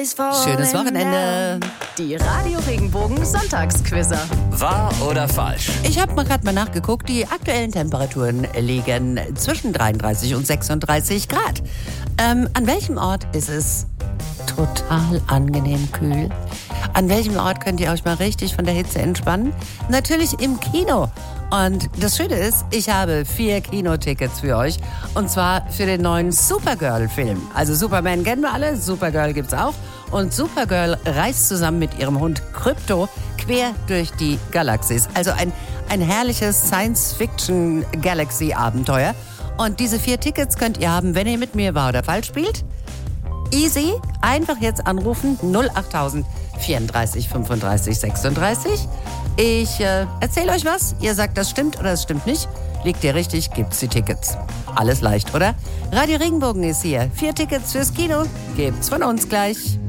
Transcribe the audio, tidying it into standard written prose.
Schönes Wochenende. Die Radio Regenbogen Sonntagsquizzer. Wahr oder falsch? Ich habe gerade mal nachgeguckt, die aktuellen Temperaturen liegen zwischen 33 und 36 Grad. An welchem Ort ist es total angenehm kühl? An welchem Ort könnt ihr euch mal richtig von der Hitze entspannen? Natürlich im Kino. Und das Schöne ist, ich habe 4 Kinotickets für euch. Und zwar für den neuen Supergirl-Film. Also Superman kennen wir alle, Supergirl gibt's auch. Und Supergirl reist zusammen mit ihrem Hund Krypto quer durch die Galaxis. Also ein herrliches Science-Fiction-Galaxy-Abenteuer. Und diese 4 Tickets könnt ihr haben, wenn ihr mit mir wahr oder falsch spielt. Easy, einfach jetzt anrufen, 08000 34 35 36. Ich erzähle euch was, ihr sagt, das stimmt oder es stimmt nicht. Liegt ihr richtig, gibt's die Tickets. Alles leicht, oder? Radio Regenbogen ist hier. 4 Tickets fürs Kino gibt's von uns gleich.